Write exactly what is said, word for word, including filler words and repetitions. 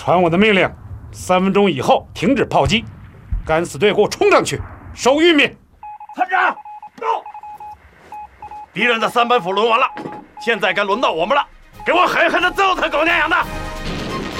传我的命令，三分钟以后停止炮击。敢死队给我冲上去，收玉米。 参战，到！敌人的三板斧抡完了，现在该轮到我们了，给我狠狠的揍他狗娘养的！